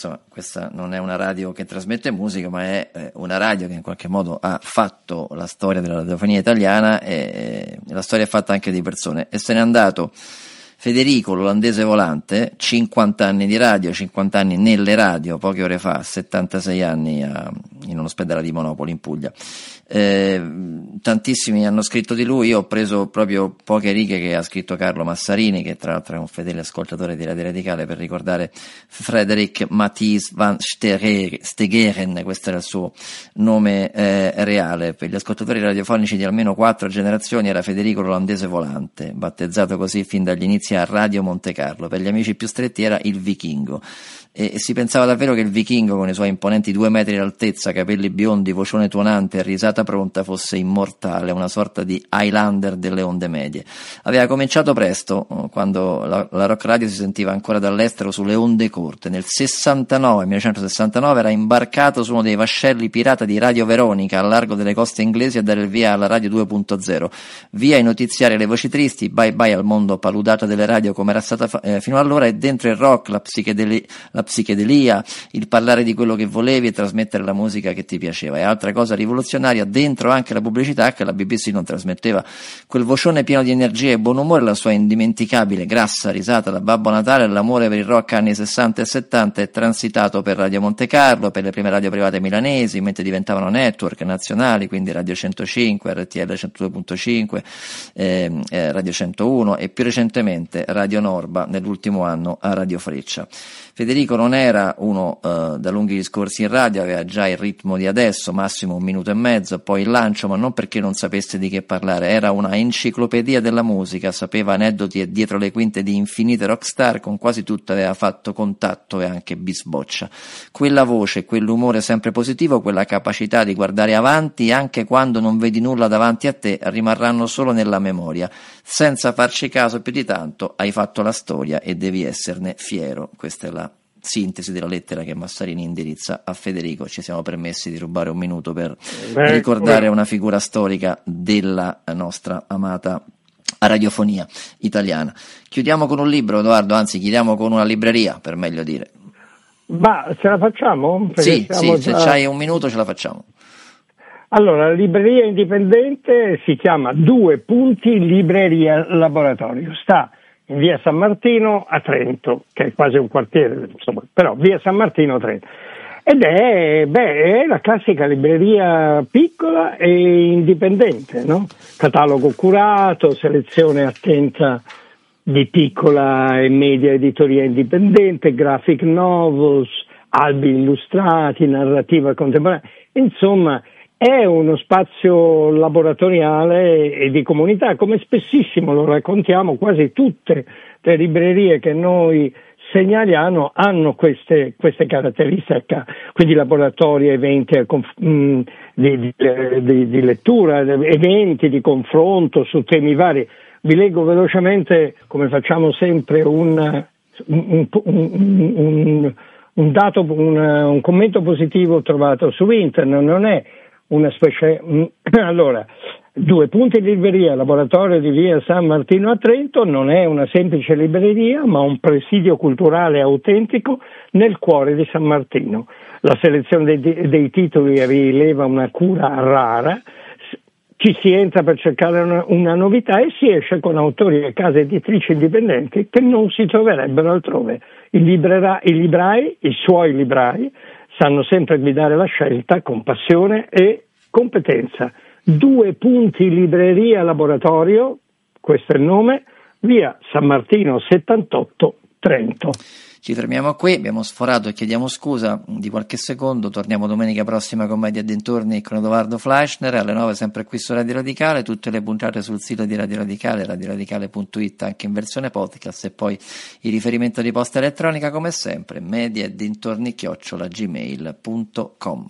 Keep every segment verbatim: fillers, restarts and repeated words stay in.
insomma, questa non è una radio che trasmette musica, ma è eh, una radio che in qualche modo ha fatto la storia della radiofonia italiana, e, e la storia è fatta anche di persone, e se n'è andato Federico, l'olandese volante, cinquanta anni di radio, cinquanta anni nelle radio, poche ore fa, settantasei anni a, in un'ospedale di Monopoli in Puglia. Eh, tantissimi hanno scritto di lui, io ho preso proprio poche righe che ha scritto Carlo Massarini, che tra l'altro è un fedele ascoltatore di Radio Radicale, per ricordare Frederik Matthijs van Stegeren, questo era il suo nome eh, reale. Per gli ascoltatori radiofonici di almeno quattro generazioni era Federico l'olandese volante, battezzato così fin dagli inizi a Radio Monte Carlo. Per gli amici più stretti era il vichingo, e, e si pensava davvero che il vichingo, con i suoi imponenti due metri d'altezza, capelli biondi, vocione tuonante e risata pronta, fosse immortale, una sorta di Highlander delle onde medie. Aveva cominciato presto, quando la, la rock radio si sentiva ancora dall'estero sulle onde corte. Nel sessantanove, millenovecentosessantanove era imbarcato su uno dei vascelli pirata di Radio Veronica al largo delle coste inglesi a dare il via alla radio due punto zero, via i notiziari e le voci tristi, bye bye al mondo paludato delle radio come era stata fa- eh, fino allora, e dentro il rock, la, psichedeli- la psichedelia, il parlare di quello che volevi e trasmettere la musica che ti piaceva. E altra cosa rivoluzionaria, dentro anche la pubblicità, che la B B C non trasmetteva. Quel vocione pieno di energia e buon umore, la sua indimenticabile grassa risata da Babbo Natale, l'amore per il rock anni sessanta e settanta, è transitato per Radio Monte Carlo, per le prime radio private milanesi, mentre diventavano network nazionali, quindi Radio centocinque, R T L centodue punto cinque, eh, eh, Radio centouno, e più recentemente Radio Norba nell'ultimo anno a Radio Freccia. Federico non era uno uh, da lunghi discorsi in radio, aveva già il ritmo di adesso, massimo un minuto e mezzo, poi il lancio, ma non perché non sapesse di che parlare, era una enciclopedia della musica, sapeva aneddoti e dietro le quinte di infinite rockstar, con quasi tutte aveva fatto contatto e anche bisboccia. Quella voce, quell'umore sempre positivo, quella capacità di guardare avanti anche quando non vedi nulla davanti a te, rimarranno solo nella memoria. Senza farci caso più di tanto, hai fatto la storia e devi esserne fiero. Questa è la sintesi della lettera che Massarini indirizza a Federico. Ci siamo permessi di rubare un minuto per beh, ricordare beh. una figura storica della nostra amata radiofonia italiana. Chiudiamo con un libro, Edoardo, anzi chiudiamo con una libreria, per meglio dire. Ma ce la facciamo? Perché sì, sì, già... se c'hai un minuto ce la facciamo. Allora, la libreria indipendente si chiama Due Punti Libreria Laboratorio, sta in via San Martino a Trento, che è quasi un quartiere, insomma, però via San Martino a Trento. Ed è, beh, è la classica libreria piccola e indipendente, no? Catalogo curato, selezione attenta di piccola e media editoria indipendente, graphic novels, albi illustrati, narrativa contemporanea, insomma è uno spazio laboratoriale e di comunità, come spessissimo lo raccontiamo. Quasi tutte le librerie che noi segnaliamo hanno queste, queste caratteristiche, quindi laboratori, eventi mh, di, di, di, di lettura, eventi di confronto su temi vari. Vi leggo velocemente, come facciamo sempre, un, un, un, un, un dato, un, un commento positivo trovato su internet. Non è una specie. Allora, Due Punti Libreria, laboratorio di via San Martino a Trento, non è una semplice libreria, ma un presidio culturale autentico nel cuore di San Martino. La selezione dei, dei titoli rileva una cura rara. Ci si entra per cercare una, una novità e si esce con autori e case editrici indipendenti che non si troverebbero altrove. I, librera, i librai, i suoi librai, sanno sempre guidare la scelta con passione e competenza. Due Punti Libreria Laboratorio, questo è il nome, via San Martino settantotto, Trento. Ci fermiamo qui, abbiamo sforato e chiediamo scusa di qualche secondo. Torniamo domenica prossima con Media e dintorni con Edoardo Fleischner alle nove, sempre qui su Radio Radicale. Tutte le puntate sul sito di Radio Radicale, radioradicale punto it, anche in versione podcast, e poi il riferimento di posta elettronica come sempre, media e dintorni chiocciola gmail punto com.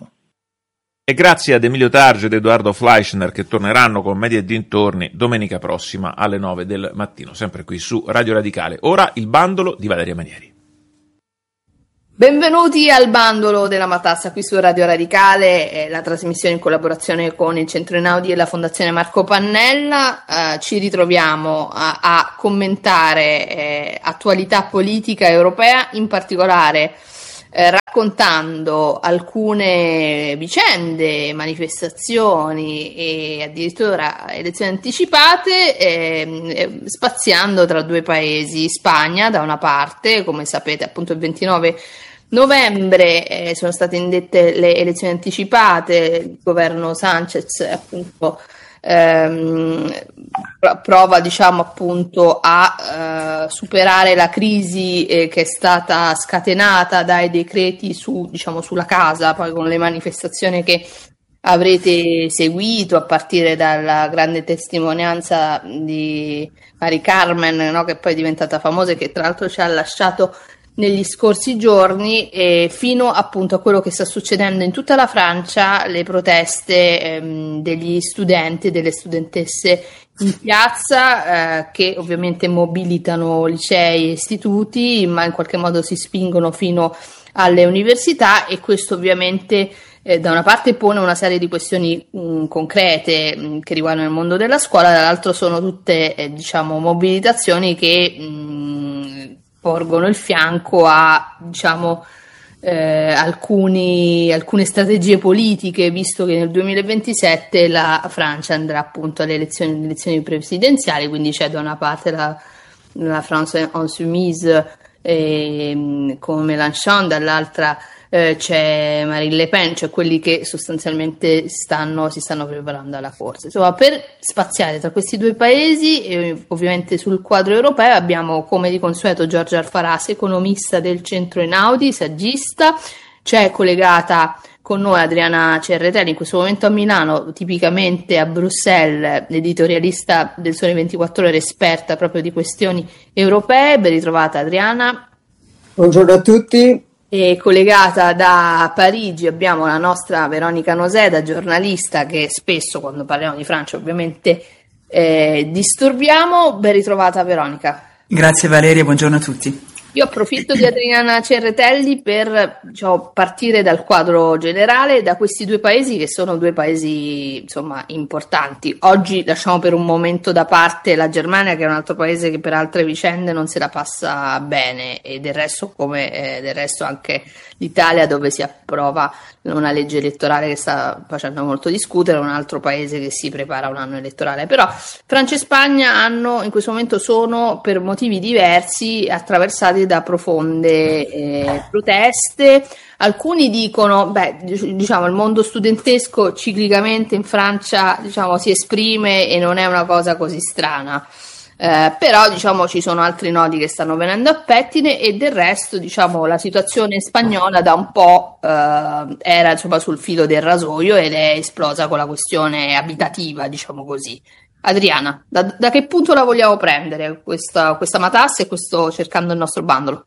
E grazie ad Emilio Targio ed Edoardo Fleischner, che torneranno con Media e dintorni domenica prossima alle nove del mattino, sempre qui su Radio Radicale. Ora il bandolo di Valeria Manieri. Benvenuti al bandolo della matassa qui su Radio Radicale, eh, la trasmissione in collaborazione con il Centro Einaudi e la Fondazione Marco Pannella. Eh, ci ritroviamo a, a commentare eh, attualità politica europea, in particolare eh, raccontando alcune vicende, manifestazioni e addirittura elezioni anticipate, eh, spaziando tra due paesi. Spagna da una parte, come sapete appunto il ventinove novembre eh, sono state indette le elezioni anticipate, il governo Sánchez appunto ehm, prova diciamo appunto a eh, superare la crisi eh, che è stata scatenata dai decreti su, diciamo, sulla casa, poi con le manifestazioni che avrete seguito a partire dalla grande testimonianza di Mari Carmen, no, che poi è diventata famosa e che tra l'altro ci ha lasciato negli scorsi giorni, eh, fino appunto a quello che sta succedendo in tutta la Francia, le proteste ehm, degli studenti e delle studentesse in piazza, eh, che ovviamente mobilitano licei e istituti, ma in qualche modo si spingono fino alle università, e questo ovviamente eh, da una parte pone una serie di questioni mh, concrete mh, che riguardano il mondo della scuola, dall'altro sono tutte eh, diciamo mobilitazioni che mh, porgono il fianco a diciamo eh, alcuni, alcune strategie politiche, visto che nel duemilaventisette la Francia andrà appunto alle elezioni, alle elezioni presidenziali, quindi c'è da una parte la, la France Insoumise eh, come Mélenchon, dall'altra eh, c'è Marine Le Pen, cioè quelli che sostanzialmente stanno, si stanno preparando alla corsa. Insomma, per spaziare tra questi due paesi e ovviamente sul quadro europeo abbiamo come di consueto Giorgia Alfaras, economista del Centro Einaudi, saggista. C'è collegata con noi Adriana Cerretelli, in questo momento a Milano, tipicamente a Bruxelles, l'editorialista del Sole ventiquattro Ore, esperta proprio di questioni europee. Ben ritrovata Adriana. Buongiorno a tutti. E collegata da Parigi abbiamo la nostra Veronica Noseda, giornalista che spesso quando parliamo di Francia ovviamente eh, disturbiamo. Ben ritrovata Veronica. Grazie Valeria, buongiorno a tutti. Io approfitto di Adriana Cerretelli per diciamo, partire dal quadro generale, da questi due paesi che sono due paesi insomma importanti. Oggi lasciamo per un momento da parte la Germania, che è un altro paese che per altre vicende non se la passa bene, e del resto come eh, del resto anche l'Italia, dove si approva una legge elettorale che sta facendo molto discutere, un altro paese che si prepara un anno elettorale. Però Francia e Spagna hanno in questo momento sono per motivi diversi attraversati da profonde eh, proteste. Alcuni dicono, beh, diciamo il mondo studentesco ciclicamente in Francia diciamo si esprime e non è una cosa così strana. Eh, però diciamo ci sono altri nodi che stanno venendo a pettine, e del resto diciamo la situazione spagnola da un po' eh, era insomma sul filo del rasoio ed è esplosa con la questione abitativa, diciamo così. Adriana, da, da che punto la vogliamo prendere questa, questa matassa e questo cercando il nostro bandolo?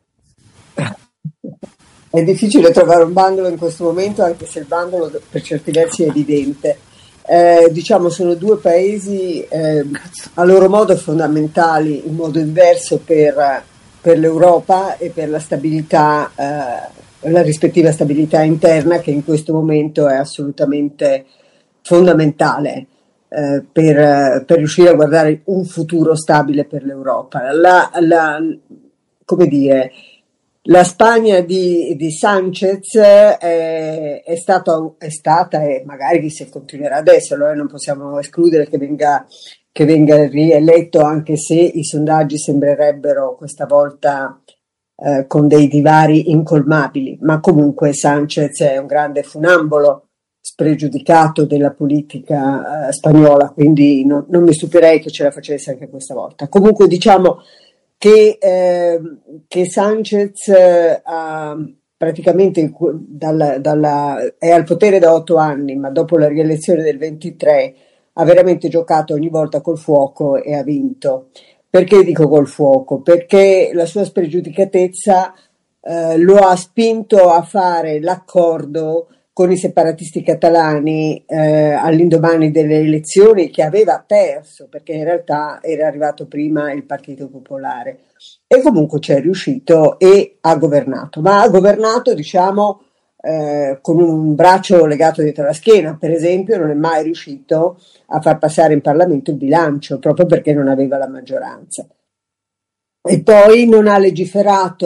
È difficile trovare un bandolo in questo momento, anche se il bandolo per certi versi è evidente. Eh, diciamo sono due paesi eh, a loro modo fondamentali in modo diverso per, per l'Europa e per la stabilità, eh, la rispettiva stabilità interna, che in questo momento è assolutamente fondamentale eh, per, per riuscire a guardare un futuro stabile per l'Europa. La, la, come dire, la Spagna di, di Sánchez è, è, stato, è stata e magari se continuerà adesso, allora non possiamo escludere che venga, che venga rieletto, anche se i sondaggi sembrerebbero questa volta eh, con dei divari incolmabili, ma comunque Sánchez è un grande funambolo spregiudicato della politica eh, spagnola, quindi no, non mi stupirei che ce la facesse anche questa volta. Comunque diciamo che, eh, che Sánchez eh, ha praticamente dalla, dalla, è al potere da otto anni, ma dopo la rielezione del ventitré ha veramente giocato ogni volta col fuoco e ha vinto. Perché dico col fuoco? Perché la sua spregiudicatezza eh, lo ha spinto a fare l'accordo con i separatisti catalani eh, all'indomani delle elezioni, che aveva perso, perché in realtà era arrivato prima il Partito Popolare, e comunque ci è riuscito e ha governato, ma ha governato diciamo eh, con un braccio legato dietro la schiena. Per esempio non è mai riuscito a far passare in Parlamento il bilancio, proprio perché non aveva la maggioranza, e poi non ha legiferato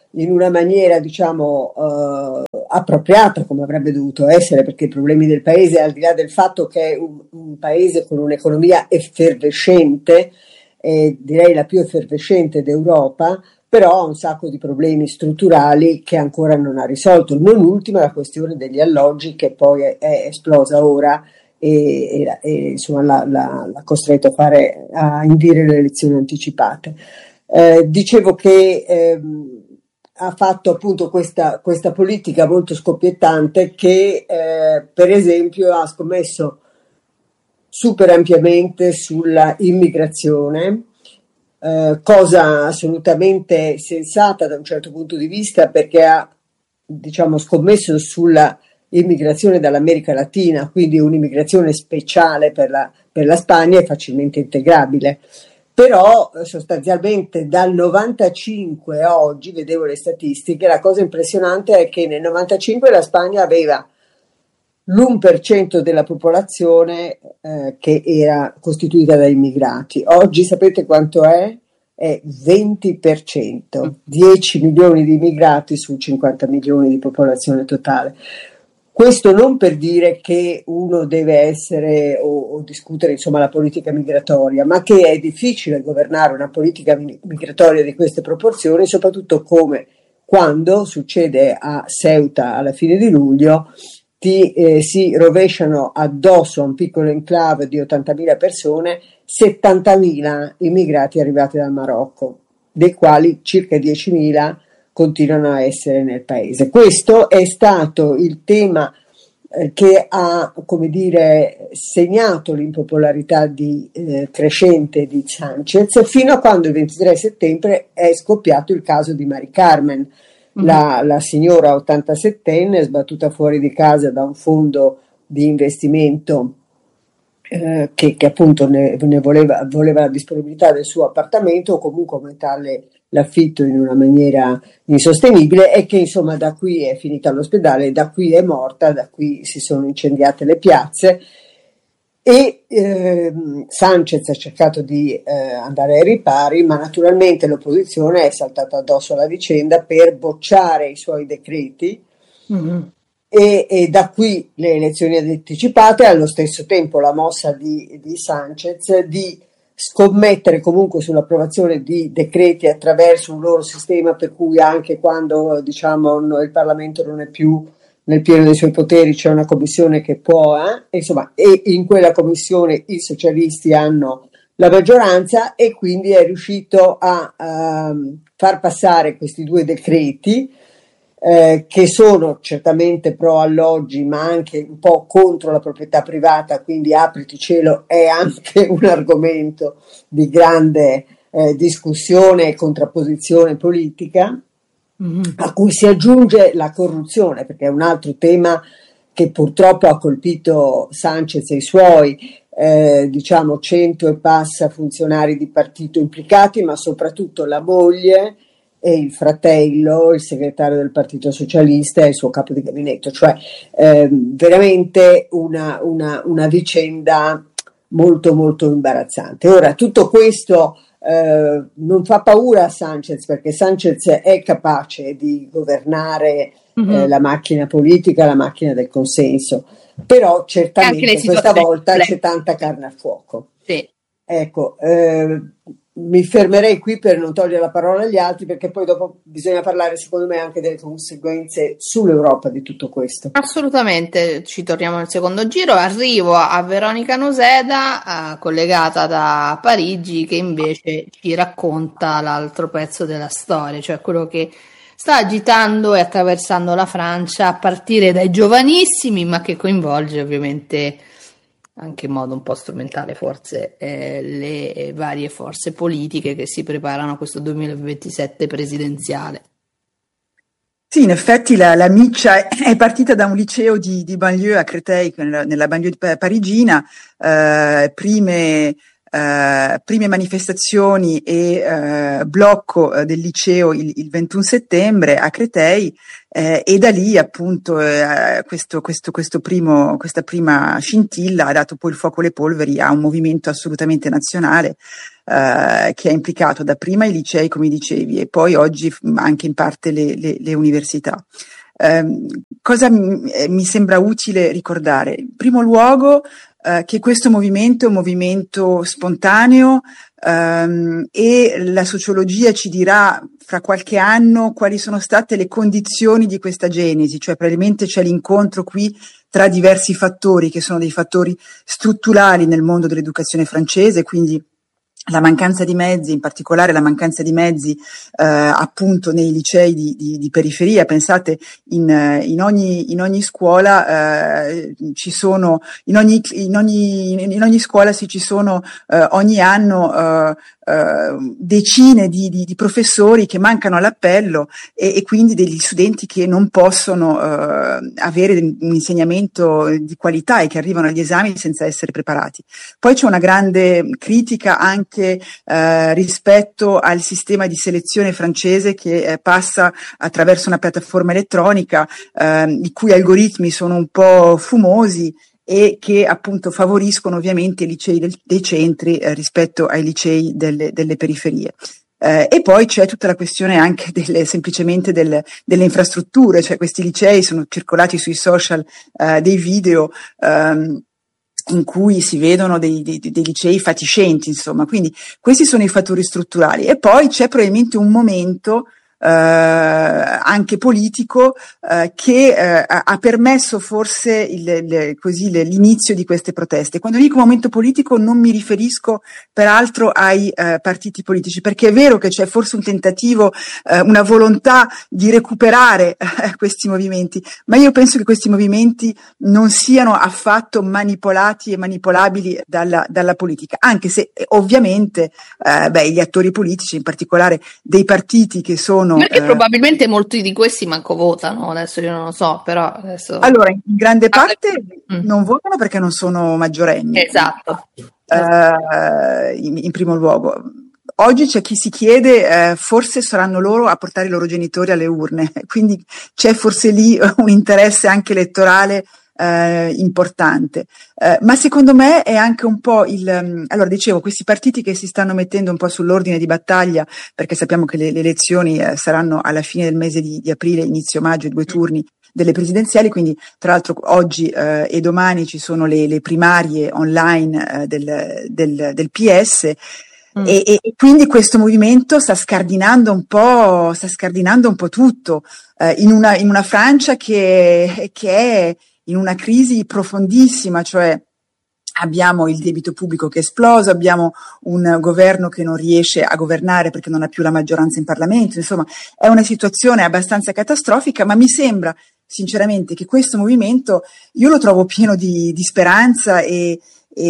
in una maniera diciamo eh, appropriata, come avrebbe dovuto essere, perché i problemi del paese, al di là del fatto che è un, un paese con un'economia effervescente, eh, direi la più effervescente d'Europa, però ha un sacco di problemi strutturali che ancora non ha risolto, non ultima la questione degli alloggi, che poi è, è esplosa ora e, e, e insomma l'ha, l'ha, l'ha costretto a fare a indire le elezioni anticipate. Eh, dicevo che ehm, ha fatto appunto questa, questa politica molto scoppiettante che eh, per esempio ha scommesso super ampiamente sulla immigrazione, eh, cosa assolutamente sensata da un certo punto di vista, perché ha diciamo scommesso sulla immigrazione dall'America Latina, quindi un'immigrazione speciale per la, per la Spagna e facilmente integrabile. Però sostanzialmente dal novantacinque a oggi, vedevo le statistiche, la cosa impressionante è che nel novantacinque la Spagna aveva l'uno per cento della popolazione eh, che era costituita da immigrati. Oggi sapete quanto è? È venti per cento, dieci milioni di immigrati su cinquanta milioni di popolazione totale. Questo non per dire che uno deve essere o, o discutere insomma la politica migratoria, ma che è difficile governare una politica migratoria di queste proporzioni, soprattutto come quando succede a Ceuta alla fine di luglio, ti eh, si rovesciano addosso a un piccolo enclave di ottantamila persone settantamila immigrati arrivati dal Marocco, dei quali circa diecimila continuano a essere nel paese. Questo è stato il tema eh, che ha, come dire, segnato l'impopolarità di, eh, crescente di Sánchez, fino a quando il ventitré settembre è scoppiato il caso di Mari Carmen, mm-hmm. la, la signora ottantasettenne sbattuta fuori di casa da un fondo di investimento eh, che, che appunto ne, ne voleva, voleva la disponibilità del suo appartamento, o comunque aumentarle l'affitto in una maniera insostenibile, e che insomma da qui è finita all'ospedale, da qui è morta, da qui si sono incendiate le piazze, e eh, Sánchez ha cercato di eh, andare ai ripari, ma naturalmente l'opposizione è saltata addosso alla vicenda per bocciare i suoi decreti, mm-hmm. e, e da qui le elezioni anticipate, allo stesso tempo la mossa di, di Sánchez di scommettere comunque sull'approvazione di decreti attraverso un loro sistema per cui anche quando diciamo no, il Parlamento non è più nel pieno dei suoi poteri c'è una commissione che può, eh? insomma, e in quella commissione i socialisti hanno la maggioranza, e quindi è riuscito a uh, far passare questi due decreti eh, che sono certamente pro alloggi ma anche un po' contro la proprietà privata, quindi apriti cielo è anche un argomento di grande eh, discussione e contrapposizione politica, mm-hmm. a cui si aggiunge la corruzione, perché è un altro tema che purtroppo ha colpito Sánchez e i suoi, eh, diciamo cento e passa funzionari di partito implicati, ma soprattutto la moglie e il fratello, il segretario del Partito Socialista e il suo capo di gabinetto, cioè eh, veramente una, una, una vicenda molto molto imbarazzante. Ora, tutto questo eh, non fa paura a Sánchez, perché Sánchez è capace di governare mm-hmm. eh, la macchina politica, la macchina del consenso, però certamente questa volta c'è tanta carne al fuoco. Sì. Ecco, eh, mi fermerei qui per non togliere la parola agli altri, perché poi dopo bisogna parlare secondo me anche delle conseguenze sull'Europa di tutto questo. Assolutamente, ci torniamo nel secondo giro. Arrivo a Veronica Noseda, eh, collegata da Parigi, che invece ci racconta l'altro pezzo della storia, cioè quello che sta agitando e attraversando la Francia a partire dai giovanissimi, ma che coinvolge ovviamente anche in modo un po' strumentale forse eh, le varie forze politiche che si preparano a questo duemilaventisette presidenziale. Sì, in effetti la, la miccia è partita da un liceo di, di banlieue a Créteil, nella, nella banlieue parigina, eh, prime eh, prime manifestazioni e eh, blocco eh, del liceo il, il ventuno settembre a Créteil, eh, e da lì appunto eh, questo, questo, questo primo, questa prima scintilla ha dato poi il fuoco alle polveri a un movimento assolutamente nazionale, eh, che ha implicato dapprima i licei, come dicevi, e poi oggi anche in parte le, le, le università. Eh, cosa mi, mi sembra utile ricordare? In primo luogo eh, che questo movimento è un movimento spontaneo, ehm, e la sociologia ci dirà fra qualche anno quali sono state le condizioni di questa genesi, cioè probabilmente c'è l'incontro qui tra diversi fattori che sono dei fattori strutturali nel mondo dell'educazione francese, quindi la mancanza di mezzi, in particolare la mancanza di mezzi eh, appunto nei licei di, di, di periferia. Pensate, in, in, ogni, in ogni scuola eh, ci sono, in ogni, in ogni, in ogni scuola sì, ci sono eh, ogni anno eh, eh, decine di, di, di professori che mancano all'appello e, e quindi degli studenti che non possono eh, avere un insegnamento di qualità e che arrivano agli esami senza essere preparati. Poi c'è una grande critica anche Eh, rispetto al sistema di selezione francese che eh, passa attraverso una piattaforma elettronica eh, i cui algoritmi sono un po' fumosi e che appunto favoriscono ovviamente i licei del, dei centri eh, rispetto ai licei delle, delle periferie. Eh, e poi c'è tutta la questione anche delle, semplicemente del, delle infrastrutture, cioè questi licei sono circolati sui social eh, dei video ehm, in cui si vedono dei, dei, dei licei fatiscenti, insomma, quindi questi sono i fattori strutturali. E poi c'è probabilmente un momento eh, anche politico eh, che eh, ha permesso forse il, il, così, l'inizio di queste proteste. Quando dico momento politico non mi riferisco peraltro ai eh, partiti politici, perché è vero che c'è forse un tentativo, eh, una volontà di recuperare eh, questi movimenti, ma io penso che questi movimenti non siano affatto manipolati e manipolabili dalla, dalla politica, anche se eh, ovviamente eh, beh, gli attori politici, in particolare dei partiti che sono perché eh, probabilmente molti di questi manco votano, adesso io non lo so, però adesso... Allora, in grande parte mm. non votano perché non sono maggiorenni. Esatto. Eh, in, in primo luogo. Oggi c'è chi si chiede, eh, forse saranno loro a portare i loro genitori alle urne, quindi c'è forse lì un interesse anche elettorale eh, importante, eh, ma secondo me è anche un po' il, um, allora dicevo, questi partiti che si stanno mettendo un po' sull'ordine di battaglia, perché sappiamo che le, le elezioni eh, saranno alla fine del mese di, di aprile, inizio maggio, i due turni delle presidenziali, quindi tra l'altro oggi eh, e domani ci sono le, le primarie online eh, del, del, del P S. Mm. E, e quindi questo movimento sta scardinando un po', sta scardinando un po' tutto eh, in una, in una Francia che, che è in una crisi profondissima, cioè abbiamo il debito pubblico che è esploso, abbiamo un governo che non riesce a governare perché non ha più la maggioranza in Parlamento, insomma è una situazione abbastanza catastrofica, ma mi sembra sinceramente che questo movimento io lo trovo pieno di, di speranza e,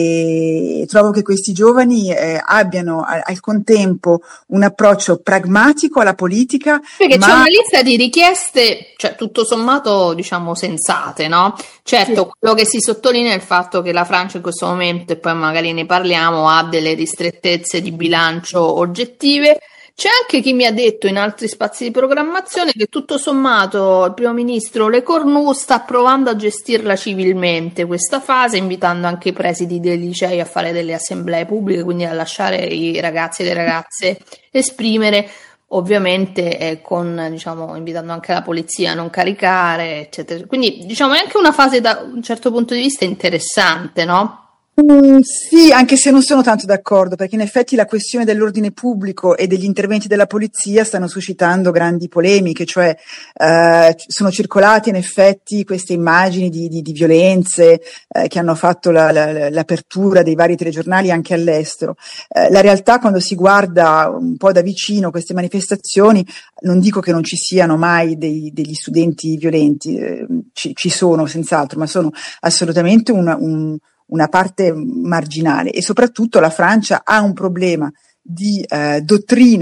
e trovo che questi giovani eh, abbiano al, al contempo un approccio pragmatico alla politica. Perché ma... c'è una lista di richieste, cioè tutto sommato diciamo sensate, no? Certo, sì. Quello che si sottolinea è il fatto che la Francia in questo momento, e poi magari ne parliamo, ha delle ristrettezze di bilancio oggettive. C'è anche chi mi ha detto in altri spazi di programmazione che tutto sommato il primo ministro Lecornu sta provando a gestirla civilmente questa fase, invitando anche i presidi dei licei a fare delle assemblee pubbliche, quindi a lasciare i ragazzi e le ragazze esprimere, ovviamente eh, con, diciamo, invitando anche la polizia a non caricare, eccetera. Quindi diciamo è anche una fase da un certo punto di vista interessante, no? Mm, sì, anche se non sono tanto d'accordo, perché in effetti la questione dell'ordine pubblico e degli interventi della polizia stanno suscitando grandi polemiche, cioè eh, sono circolate in effetti queste immagini di, di, di violenze eh, che hanno fatto la, la, l'apertura dei vari telegiornali anche all'estero. Eh, la realtà, quando si guarda un po' da vicino queste manifestazioni, non dico che non ci siano mai dei, degli studenti violenti, eh, ci, ci sono senz'altro, ma sono assolutamente una, un una parte marginale, e soprattutto la Francia ha un problema di eh, dottrina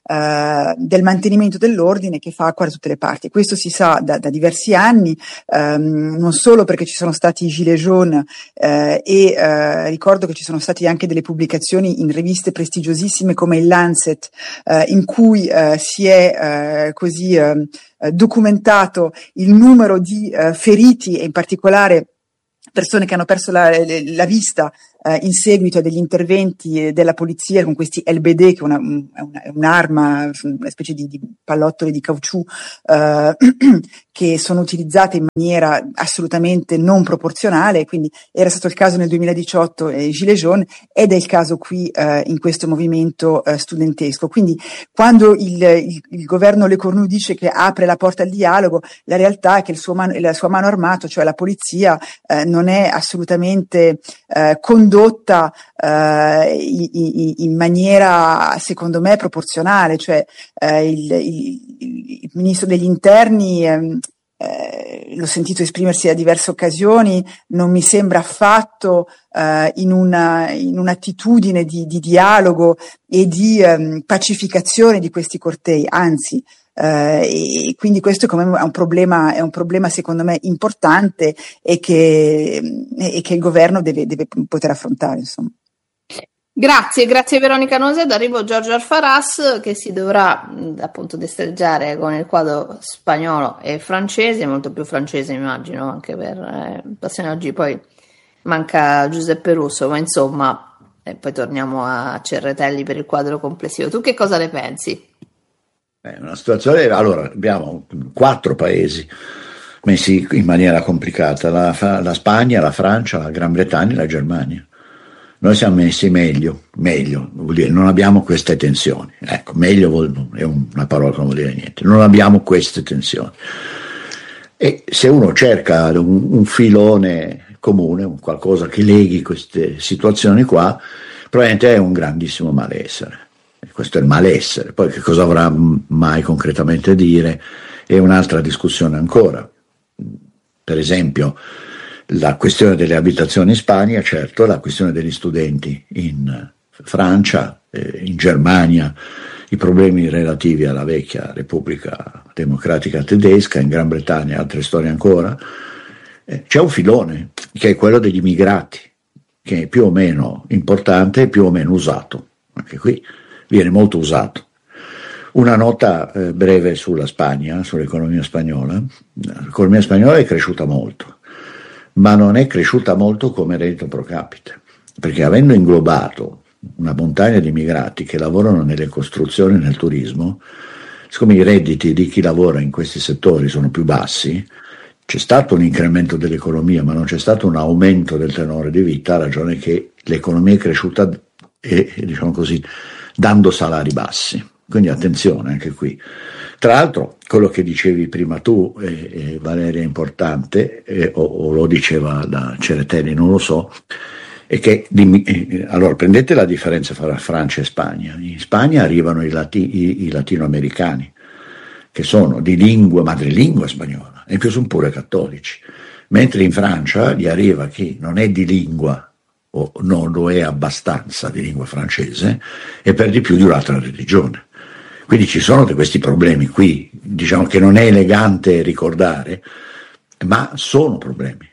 eh, del mantenimento dell'ordine che fa acqua da tutte le parti. Questo si sa da, da diversi anni, ehm, non solo perché ci sono stati i Gilets jaunes eh, e eh, ricordo che ci sono state anche delle pubblicazioni in riviste prestigiosissime come il Lancet, eh, in cui eh, si è eh, così eh, documentato il numero di eh, feriti e in particolare persone che hanno perso la, la vista eh, in seguito a degli interventi della polizia con questi L B D, che è, una, una, è un'arma, una specie di, di pallottoli di caucciù eh, che sono utilizzate in maniera assolutamente non proporzionale. Quindi era stato il caso nel duemiladiciotto eh, Gilets jaunes ed è il caso qui eh, in questo movimento eh, studentesco. Quindi quando il, il, il governo Le Cornu dice che apre la porta al dialogo, la realtà è che il suo man- la sua mano armata, cioè la polizia, eh, non è assolutamente eh, condotta eh, in, in maniera, secondo me, proporzionale. Cioè eh, il, il, il ministro degli interni ehm, eh, l'ho sentito esprimersi a diverse occasioni, non mi sembra affatto eh, in, una, in un'attitudine di, di dialogo e di ehm, pacificazione di questi cortei, anzi. Uh, e quindi questo come è un problema, è un problema secondo me importante e che, e che il governo deve, deve poter affrontare, insomma. Grazie, grazie Veronica Noset. Arrivo Giorgio Alfaras che si dovrà appunto destreggiare con il quadro spagnolo e francese, molto più francese immagino anche per eh, passione. Oggi poi manca Giuseppe Russo, ma insomma e poi torniamo a Cerretelli per il quadro complessivo. Tu che cosa ne pensi? È una situazione, allora abbiamo quattro paesi messi in maniera complicata, la, la Spagna, la Francia, la Gran Bretagna e la Germania. Noi siamo messi meglio, meglio, vuol dire non abbiamo queste tensioni, ecco, meglio vuol, è una parola che non vuol dire niente, non abbiamo queste tensioni. E se uno cerca un, un filone comune, un qualcosa che leghi queste situazioni qua, probabilmente è un grandissimo malessere. Questo è il malessere, poi che cosa avrà mai concretamente a dire è un'altra discussione ancora. Per esempio la questione delle abitazioni in Spagna, certo, la questione degli studenti in Francia, eh, in Germania, i problemi relativi alla vecchia Repubblica Democratica Tedesca, in Gran Bretagna altre storie ancora. Eh, c'è un filone che è quello degli immigrati, che è più o meno importante e più o meno usato, anche qui viene molto usato. Una nota eh, breve sulla Spagna, sull'economia spagnola. L'economia spagnola è cresciuta molto, ma non è cresciuta molto come reddito pro capite, perché avendo inglobato una montagna di immigrati che lavorano nelle costruzioni e nel turismo, siccome i redditi di chi lavora in questi settori sono più bassi, c'è stato un incremento dell'economia, ma non c'è stato un aumento del tenore di vita, a ragione che l'economia è cresciuta e, diciamo così, dando salari bassi. Quindi attenzione anche qui. Tra l'altro quello che dicevi prima tu, eh, eh, Valeria, è importante, eh, o, o lo diceva la Cerretelli, non lo so, è che dimmi, eh, allora prendete la differenza fra Francia e Spagna. In Spagna arrivano i, lati, i, i latinoamericani, che sono di lingua, madrelingua spagnola, e in più sono pure cattolici, mentre in Francia gli arriva chi non è di lingua o non lo è abbastanza di lingua francese e per di più di un'altra religione. Quindi ci sono questi problemi qui, diciamo che non è elegante ricordare, ma sono problemi.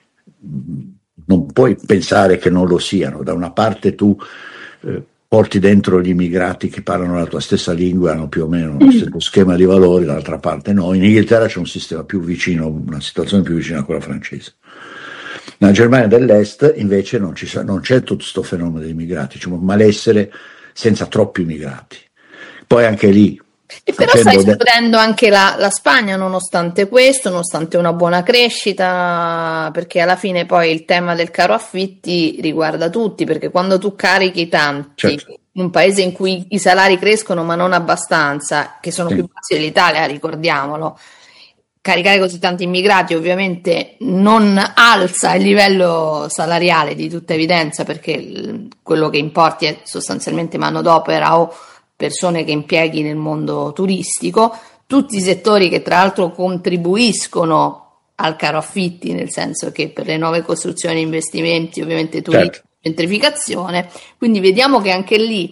Non puoi pensare che non lo siano. Da una parte tu eh, porti dentro gli immigrati che parlano la tua stessa lingua, hanno più o meno lo stesso schema di valori, dall'altra parte no. In Inghilterra c'è un sistema più vicino, una situazione più vicina a quella francese. Nella Germania dell'Est invece non, ci, non c'è tutto questo fenomeno degli immigrati, c'è un malessere senza troppi immigrati. Poi anche lì. E però stai esplodendo anche la, la Spagna nonostante questo, nonostante una buona crescita, perché alla fine poi il tema del caro affitti riguarda tutti, perché quando tu carichi tanti, certo, in un paese in cui i salari crescono ma non abbastanza, che sono sì. più bassi dell'Italia, ricordiamolo, caricare così tanti immigrati ovviamente non alza il livello salariale di tutta evidenza, perché quello che importi è sostanzialmente manodopera o persone che impieghi nel mondo turistico, tutti i settori che tra l'altro contribuiscono al caro affitti, nel senso che per le nuove costruzioni, investimenti, ovviamente turismo, certo, gentrificazione, quindi vediamo che anche lì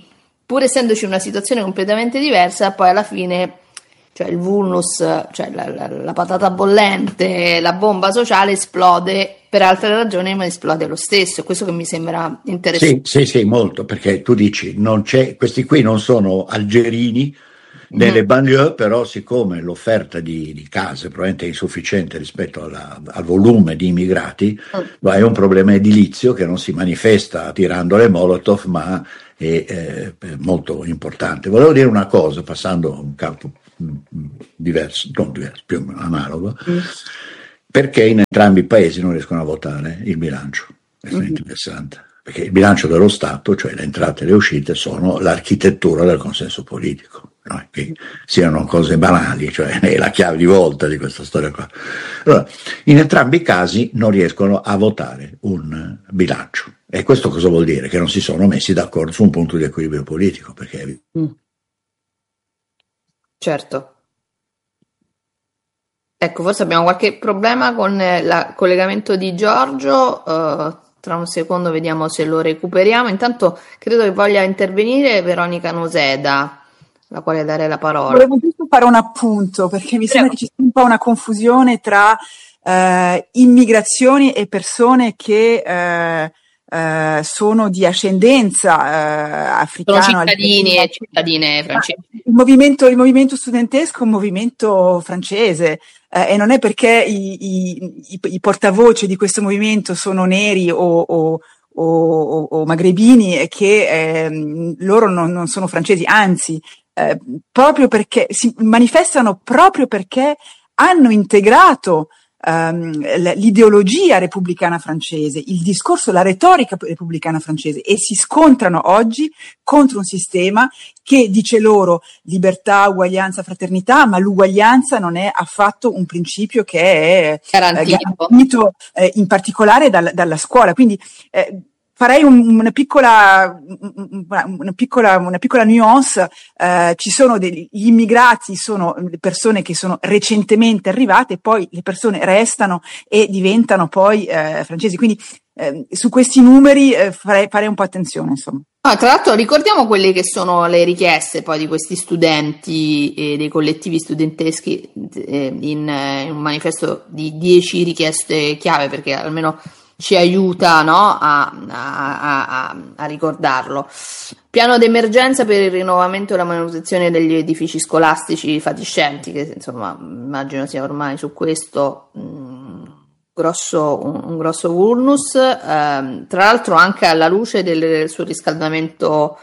pur essendoci una situazione completamente diversa, poi alla fine, cioè il vulnus, cioè la, la, la patata bollente, la bomba sociale esplode per altre ragioni, ma esplode lo stesso. Questo che mi sembra interessante. Sì, sì, sì, molto, perché tu dici, non c'è, questi qui non sono algerini nelle banlieue, però siccome l'offerta di, di case probabilmente è insufficiente rispetto alla, al volume di immigrati, mm. è un problema edilizio che non si manifesta tirando le molotov, ma è, è, è molto importante. Volevo dire una cosa, passando a un campo diverso, non diverso, più analogo, mm. perché in entrambi i paesi non riescono a votare il bilancio. Questo mm. è interessante, perché il bilancio dello Stato, cioè le entrate e le uscite, sono l'architettura del consenso politico. No, che siano cose banali, cioè è la chiave di volta di questa storia qua. Allora, in entrambi i casi non riescono a votare un bilancio. E questo cosa vuol dire? Che non si sono messi d'accordo su un punto di equilibrio politico, perché... Mm. Certo. Ecco, forse abbiamo qualche problema con il collegamento di Giorgio, uh, tra un secondo vediamo se lo recuperiamo. Intanto credo che voglia intervenire Veronica Noseda, la quale dare la parola. Volevo giusto fare un appunto, perché mi sembra che ci sia un po' una confusione tra eh, immigrazioni e persone che eh, eh, sono di ascendenza eh, africana. Sono cittadini e cittadine francesi. Il movimento, il movimento studentesco è un movimento francese eh, e non è perché i, i, i, i portavoce di questo movimento sono neri o, o O, o, o magrebini che eh, loro non, non sono francesi, anzi eh, proprio perché si manifestano proprio perché hanno integrato ehm, l'ideologia repubblicana francese, il discorso, la retorica repubblicana francese, e si scontrano oggi contro un sistema che dice loro libertà, uguaglianza, fraternità, ma l'uguaglianza non è affatto un principio che è garantito, eh, garantito eh, in particolare dal, dalla scuola. Quindi eh, farei un, una piccola una piccola una piccola nuance. Eh, ci sono degli gli immigrati, sono le persone che sono recentemente arrivate, poi le persone restano e diventano poi eh, francesi. Quindi eh, su questi numeri eh, farei, farei un po' attenzione, insomma. Ah, tra l'altro ricordiamo quelle che sono le richieste poi di questi studenti e dei collettivi studenteschi eh, in, eh, in un manifesto di dieci richieste chiave, perché almeno ci aiuta, no, a, a, a, a ricordarlo. Piano d'emergenza per il rinnovamento e la manutenzione degli edifici scolastici fatiscenti, che insomma immagino sia ormai su questo mh, grosso, un, un grosso vulnus, eh, tra l'altro anche alla luce del surriscaldamento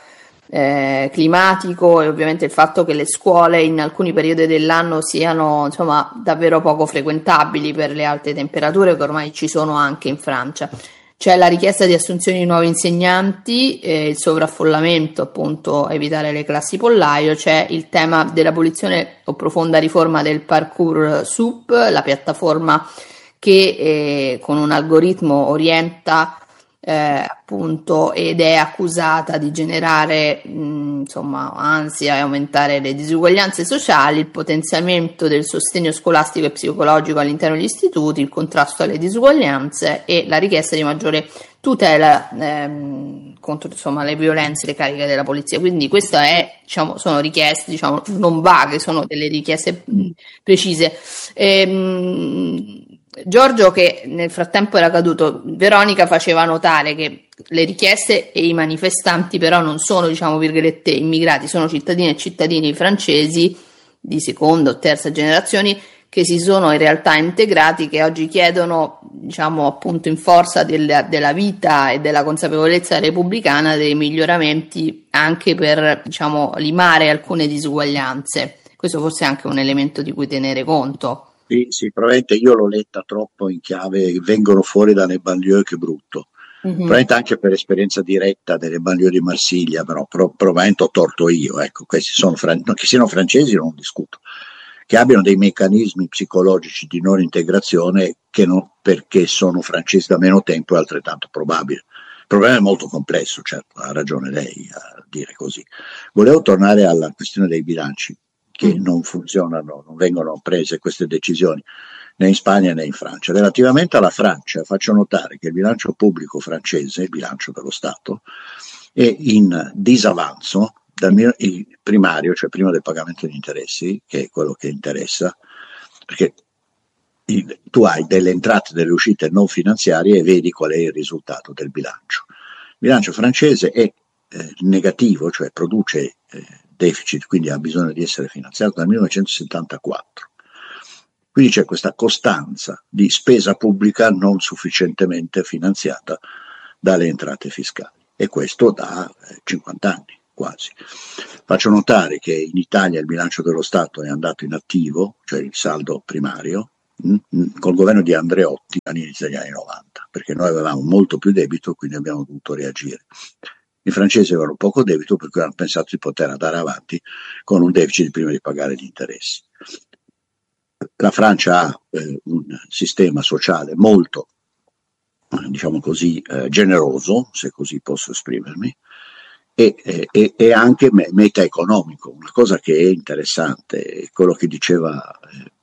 eh, climatico e ovviamente il fatto che le scuole in alcuni periodi dell'anno siano insomma davvero poco frequentabili per le alte temperature che ormai ci sono anche in Francia. C'è la richiesta di assunzioni di nuovi insegnanti, eh, il sovraffollamento, appunto, evitare le classi pollaio, c'è il tema dell'abolizione o profonda riforma del parcours S U P, la piattaforma che eh, con un algoritmo orienta eh, appunto ed è accusata di generare mh, insomma ansia e aumentare le disuguaglianze sociali, il potenziamento del sostegno scolastico e psicologico all'interno degli istituti, il contrasto alle disuguaglianze e la richiesta di maggiore tutela ehm, contro insomma le violenze e le cariche della polizia. Quindi questa è, diciamo, sono richieste, diciamo, non vaghe, sono delle richieste mh, precise. Ehm, Giorgio, che nel frattempo era caduto, Veronica faceva notare che le richieste e i manifestanti però non sono, diciamo, virgolette, immigrati, sono cittadini e cittadini francesi di seconda o terza generazioni che si sono in realtà integrati, che oggi chiedono, diciamo, appunto in forza del, della vita e della consapevolezza repubblicana dei miglioramenti anche per, diciamo, limare alcune disuguaglianze. Questo forse è anche un elemento di cui tenere conto. Sì, sì, probabilmente io l'ho letta troppo in chiave vengono fuori dalle banlieue, che brutto. Mm-hmm. Probabilmente anche per esperienza diretta delle banlieue di Marsiglia, però pro, probabilmente ho torto io, ecco, questi sono fran- no, che siano francesi non discuto, che abbiano dei meccanismi psicologici di non integrazione che non, perché sono francesi da meno tempo è altrettanto probabile. Il problema è molto complesso, certo, ha ragione lei a dire così. Volevo tornare alla questione dei bilanci, che non funzionano, non vengono prese queste decisioni né in Spagna né in Francia. Relativamente alla Francia, faccio notare che il bilancio pubblico francese, il bilancio dello Stato, è in disavanzo dal, il primario, cioè prima del pagamento di interessi, che è quello che interessa, perché il, tu hai delle entrate e delle uscite non finanziarie e vedi qual è il risultato del bilancio. Il bilancio francese è eh, negativo, cioè produce eh, deficit, quindi ha bisogno di essere finanziato dal millenovecentosettantaquattro. Quindi c'è questa costanza di spesa pubblica non sufficientemente finanziata dalle entrate fiscali, e questo da eh, cinquanta anni quasi. Faccio notare che in Italia il bilancio dello Stato è andato in attivo, cioè il saldo primario, mh, mh, col governo di Andreotti all'inizio degli anni novanta, perché noi avevamo molto più debito, quindi abbiamo dovuto reagire. I francesi avevano poco debito, per cui hanno pensato di poter andare avanti con un deficit prima di pagare gli interessi. La Francia ha eh, un sistema sociale molto, diciamo così, eh, generoso, se così posso esprimermi, e, e, e anche me, meta economico. Una cosa che è interessante è quello che diceva,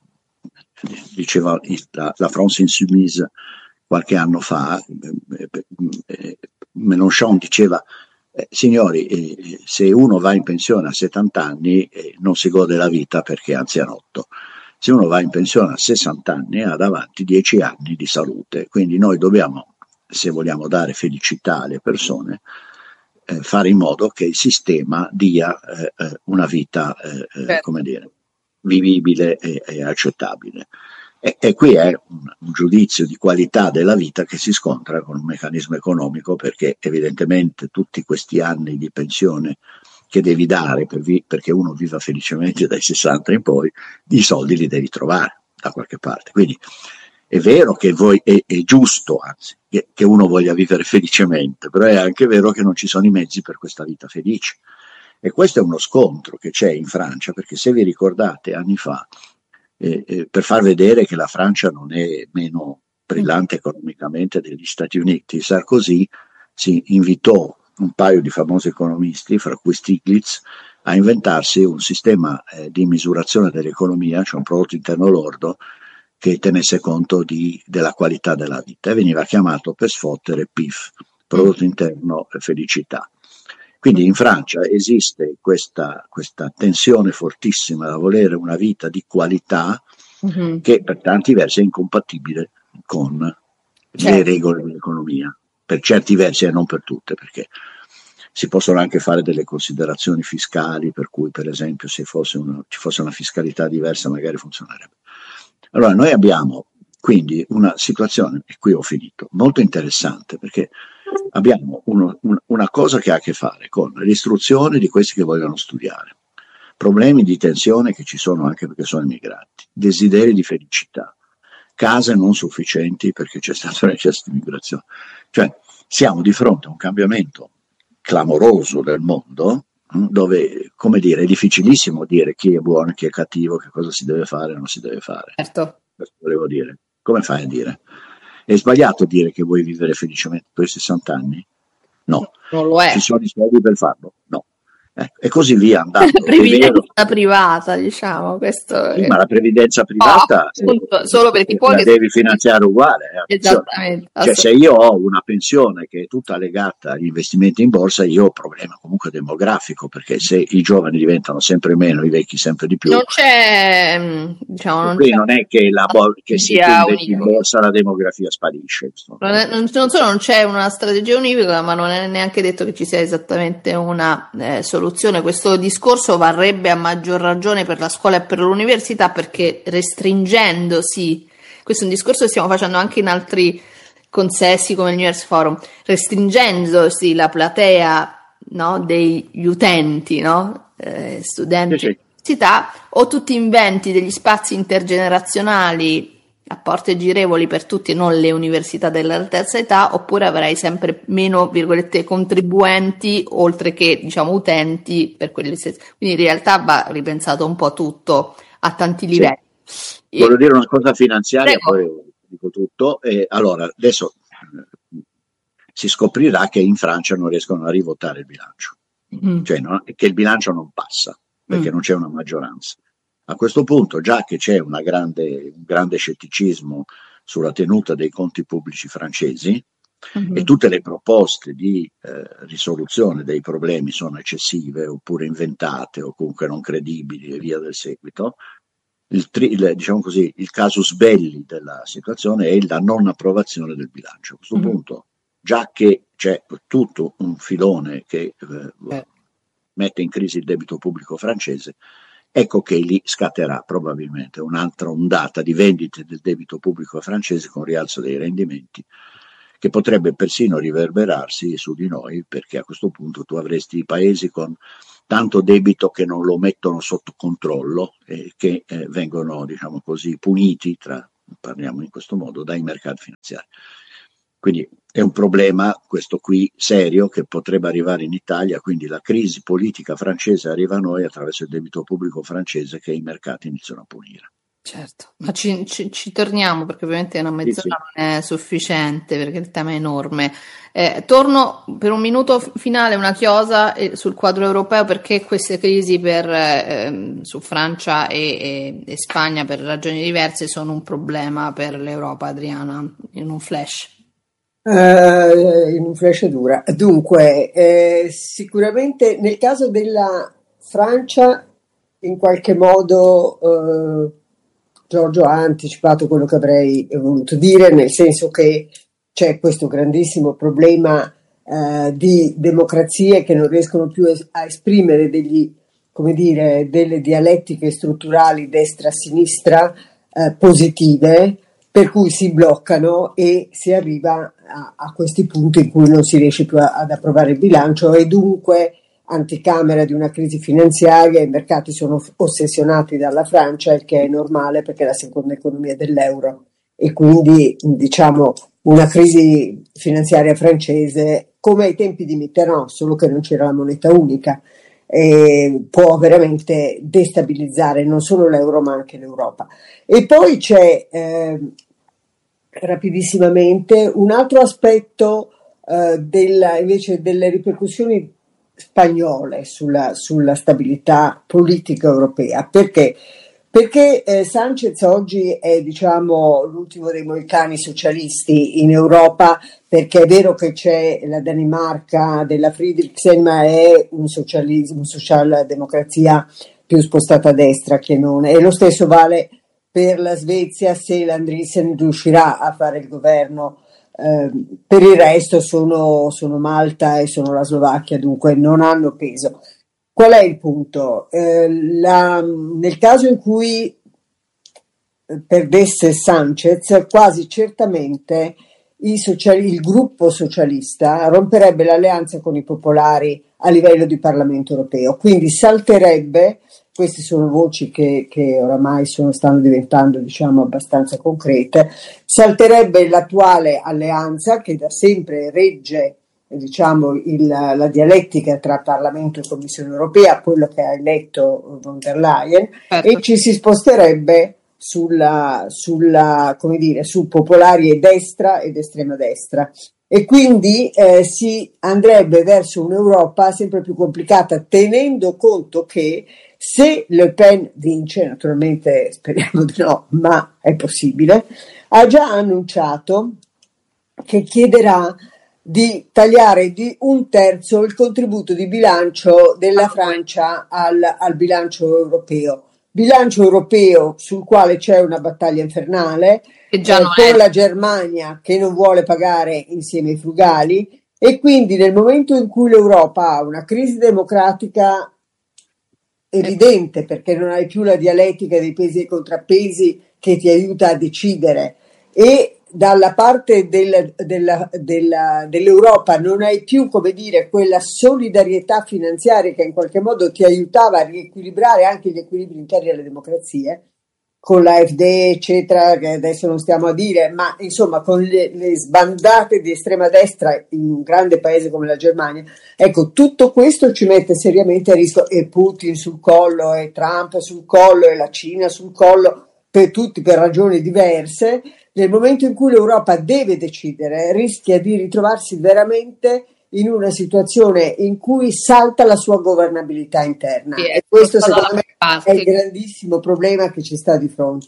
eh, diceva la, la France Insoumise qualche anno fa. eh, eh, Mélenchon diceva: eh, signori, eh, se uno va in pensione a settanta anni eh, non si gode la vita perché è anzianotto. Se uno va in pensione a sessanta anni ha davanti dieci anni di salute, quindi noi dobbiamo, se vogliamo dare felicità alle persone, eh, fare in modo che il sistema dia eh, una vita eh, come dire, vivibile e, e accettabile. E, e qui è un, un giudizio di qualità della vita che si scontra con un meccanismo economico, perché evidentemente tutti questi anni di pensione che devi dare per vi- perché uno viva felicemente dai sessanta in poi, i soldi li devi trovare da qualche parte. Quindi è vero che voi, è, è giusto anzi che, che uno voglia vivere felicemente, però è anche vero che non ci sono i mezzi per questa vita felice, e questo è uno scontro che c'è in Francia, perché se vi ricordate anni fa, eh, eh, per far vedere che la Francia non è meno brillante economicamente degli Stati Uniti, Sarkozy si invitò un paio di famosi economisti, fra cui Stiglitz, a inventarsi un sistema eh, di misurazione dell'economia, cioè un prodotto interno lordo, che tenesse conto di, della qualità della vita, e veniva chiamato per sfottere P I F, prodotto interno felicità. Quindi in Francia esiste questa, questa tensione fortissima da volere una vita di qualità, mm-hmm. che per tanti versi è incompatibile con certo. le regole dell'economia. Per certi versi e non per tutte, perché si possono anche fare delle considerazioni fiscali, per cui per esempio se fosse una, ci fosse una fiscalità diversa magari funzionerebbe. Allora noi abbiamo quindi una situazione, e qui ho finito, molto interessante, perché abbiamo uno, un, una cosa che ha a che fare con l'istruzione di questi che vogliono studiare, problemi di tensione che ci sono anche perché sono immigrati, desideri di felicità, case non sufficienti perché c'è stato un eccesso di migrazione. Cioè siamo di fronte a un cambiamento clamoroso del mondo, dove, come dire, è difficilissimo dire chi è buono e chi è cattivo, che cosa si deve fare e non si deve fare. Certo. Questo volevo dire. Come fai a dire? È sbagliato dire che vuoi vivere felicemente per sessanta anni? No. Non lo è. Ci sono i soldi per farlo? No. Eh, e così via andando. La previdenza privata, diciamo, questo sì, è... ma la previdenza privata no, appunto, eh, solo perché poi la che... devi finanziare uguale. Eh, Esattamente. Cioè, se io ho una pensione che è tutta legata agli investimenti in borsa, io ho un problema comunque demografico, perché se i giovani diventano sempre meno, i vecchi sempre di più. Non c'è, diciamo, non qui c'è non è che, la, che se tu investi in borsa la demografia sparisce. Non, è, non, non solo non c'è una strategia univoca, ma non è neanche detto che ci sia esattamente una eh, soluzione. Questo discorso varrebbe a maggior ragione per la scuola e per l'università, perché restringendosi, questo è un discorso che stiamo facendo anche in altri consessi come il New Year's Forum, restringendosi la platea, no, degli utenti, no, eh, studenti sì, sì. università, o tutti inventi degli spazi intergenerazionali a porte girevoli per tutti e non le università della terza età, oppure avrai sempre meno, virgolette, contribuenti oltre che, diciamo, utenti per quelli stessi. Quindi in realtà va ripensato un po' tutto a tanti livelli. Sì. E... Voglio dire una cosa finanziaria, Prego. Poi dico tutto. E allora, adesso si scoprirà che in Francia non riescono a rivotare il bilancio, mm. cioè no, che il bilancio non passa perché mm. non c'è una maggioranza. A questo punto, già che c'è una grande, un grande scetticismo sulla tenuta dei conti pubblici francesi, Mm-hmm. E tutte le proposte di eh, risoluzione dei problemi sono eccessive oppure inventate o comunque non credibili e via del seguito. Il, tri, il, diciamo così, il casus belli della situazione è la non approvazione del bilancio. A questo mm-hmm. punto, già che c'è tutto un filone che eh, eh. mette in crisi il debito pubblico francese, ecco che lì scatterà probabilmente un'altra ondata di vendite del debito pubblico francese con rialzo dei rendimenti, che potrebbe persino riverberarsi su di noi, perché a questo punto tu avresti i paesi con tanto debito che non lo mettono sotto controllo e che eh, vengono, diciamo così, puniti, tra, parliamo in questo modo, dai mercati finanziari. Quindi è un problema, questo qui, serio, che potrebbe arrivare in Italia, quindi la crisi politica francese arriva a noi attraverso il debito pubblico francese che i mercati iniziano a punire. Certo, ma ci, ci, ci torniamo perché ovviamente una mezz'ora sì, sì. non è sufficiente perché il tema è enorme. Eh, torno per un minuto finale, una chiosa eh, sul quadro europeo, perché queste crisi per, eh, su Francia e, e, e Spagna per ragioni diverse sono un problema per l'Europa, Adriana, in un flash. Uh, in un flash dura. Dunque, eh, sicuramente nel caso della Francia in qualche modo... Uh, Giorgio ha anticipato quello che avrei voluto dire, nel senso che c'è questo grandissimo problema eh, di democrazie che non riescono più a esprimere degli, come dire, delle dialettiche strutturali destra-sinistra eh, positive, per cui si bloccano e si arriva a, a questi punti in cui non si riesce più a, ad approvare il bilancio e dunque anticamera di una crisi finanziaria, i mercati sono ossessionati dalla Francia, il che è normale perché è la seconda economia dell'euro e quindi diciamo una crisi finanziaria francese come ai tempi di Mitterrand, solo che non c'era la moneta unica, e può veramente destabilizzare non solo l'euro ma anche l'Europa. E poi c'è eh, rapidissimamente un altro aspetto eh, della, invece delle ripercussioni spagnole sulla, sulla stabilità politica europea. Perché? Perché eh, Sanchez oggi è, diciamo, l'ultimo dei moicani socialisti in Europa, perché è vero che c'è la Danimarca della Friedrichsen, ma è un socialismo, socialdemocrazia più spostata a destra che non. E lo stesso vale per la Svezia, se l'Andriessen riuscirà a fare il governo. Eh, per il resto sono, sono Malta e sono la Slovacchia, dunque non hanno peso. Qual è il punto? Eh, la, nel caso in cui perdesse Sanchez, quasi certamente i sociali, il gruppo socialista romperebbe l'alleanza con i popolari a livello di Parlamento europeo, quindi salterebbe. Queste sono voci che, che oramai sono, stanno diventando, diciamo, abbastanza concrete. Salterebbe l'attuale alleanza che da sempre regge, diciamo, il, la dialettica tra Parlamento e Commissione europea, quello che ha eletto von der Leyen, certo. E ci si sposterebbe sulla, sulla, come dire, su popolari e destra ed estrema destra. E quindi eh, si andrebbe verso un'Europa sempre più complicata, tenendo conto che se Le Pen vince, naturalmente speriamo di no, ma è possibile, ha già annunciato che chiederà di tagliare di un terzo il contributo di bilancio della Francia al, al bilancio europeo. Bilancio europeo sul quale c'è una battaglia infernale, eh, con la Germania che non vuole pagare insieme ai frugali, e quindi nel momento in cui l'Europa ha una crisi democratica evidente, perché non hai più la dialettica dei pesi e contrappesi che ti aiuta a decidere, e dalla parte del, della, della, dell'Europa non hai più, come dire, quella solidarietà finanziaria che in qualche modo ti aiutava a riequilibrare anche gli equilibri interni alle democrazie, con l'A F D eccetera, che adesso non stiamo a dire, ma insomma con le, le sbandate di estrema destra in un grande paese come la Germania. Ecco, tutto questo ci mette seriamente a rischio, e Putin sul collo, e Trump sul collo, e la Cina sul collo, per tutti per ragioni diverse. Nel momento in cui l'Europa deve decidere, rischia di ritrovarsi veramente in una situazione in cui salta la sua governabilità interna, sì, e questo secondo me è il grandissimo problema che ci sta di fronte.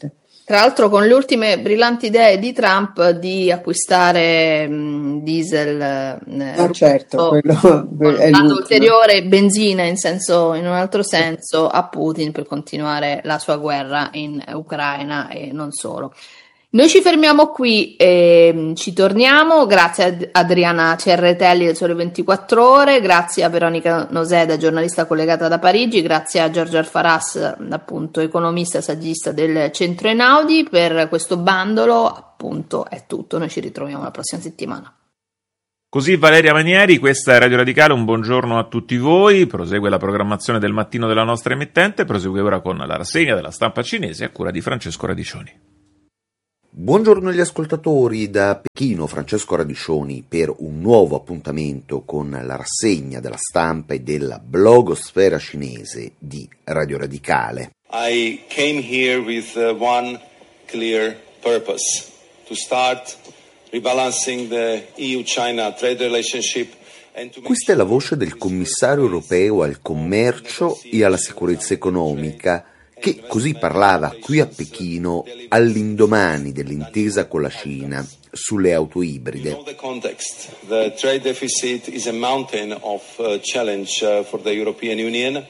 Tra l'altro con le ultime brillanti idee di Trump di acquistare mh, diesel, eh, Ah, certo, o- quello con- è dando l'ultimo. ulteriore benzina in senso, in un altro senso a Putin per continuare la sua guerra in Ucraina e non solo. Noi ci fermiamo qui e ci torniamo. Grazie ad Adriana Cerretelli del Sole ventiquattro Ore, grazie a Veronica Noseda, giornalista collegata da Parigi, grazie a Giorgio Alfaras, appunto economista saggista del Centro Einaudi. Per questo bandolo appunto è tutto, noi ci ritroviamo la prossima settimana. Così Valeria Manieri, questa è Radio Radicale, un buongiorno a tutti voi, prosegue la programmazione del mattino della nostra emittente, prosegue ora con la rassegna della stampa cinese a cura di Francesco Radiccioni. Buongiorno agli ascoltatori da Pechino, Francesco Radiccioni per un nuovo appuntamento con la rassegna della stampa e della blogosfera cinese di Radio Radicale. I came here with uh, one clear purpose, to start rebalancing the E U-China trade relationship. Questa è la voce del commissario europeo al commercio e alla sicurezza economica, che così parlava qui a Pechino all'indomani dell'intesa con la Cina sulle auto ibride. In the context, the trade deficit is a mountain of uh, challenge uh, for the European Union,